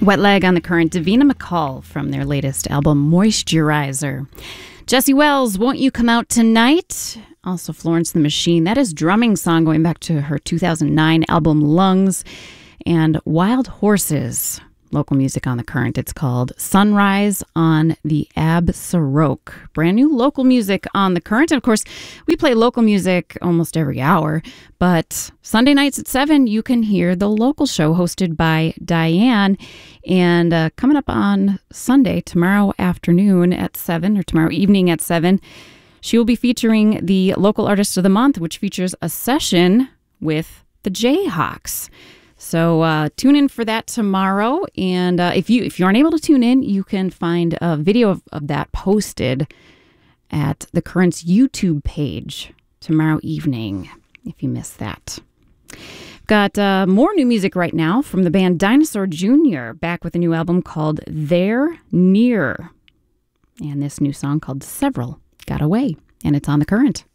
Wet Leg on the Current, Davina McCall from their latest album, Moisturizer. Jesse Wells, Won't You Come Out Tonight? Also Florence the Machine. That is Drumming Song going back to her 2009 album, Lungs. And Wild Horses, local music on the Current. It's called Sunrise on the Absaroke. Brand new local music on the Current. And of course, we play local music almost every hour. But Sunday nights at 7, you can hear the local show hosted by Diane. And coming up on Sunday, tomorrow afternoon at 7, or tomorrow evening at 7, she will be featuring the Local Artist of the Month, which features a session with the Jayhawks. So tune in for that tomorrow. And if you aren't able to tune in, you can find a video of that posted at the Current's YouTube page tomorrow evening, if you missed that. Got more new music right now from the band Dinosaur Jr., back with a new album called They're Near. And this new song called Several Got Away. And it's on the Current.